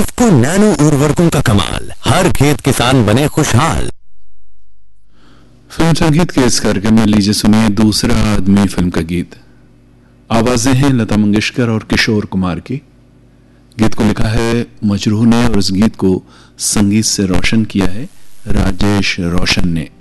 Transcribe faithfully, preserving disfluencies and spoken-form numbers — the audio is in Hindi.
तो नैनो उर्वरकों का कमाल, हर खेत किसान बने खुशहाल। फिल्म संगीत के इस कार्यक्रम में लीजिए सुनिए दूसरा आदमी फिल्म का गीत। आवाजें हैं लता मंगेशकर और किशोर कुमार की। गीत को लिखा है मजरूह ने और इस गीत को संगीत से रोशन किया है राजेश रोशन ने।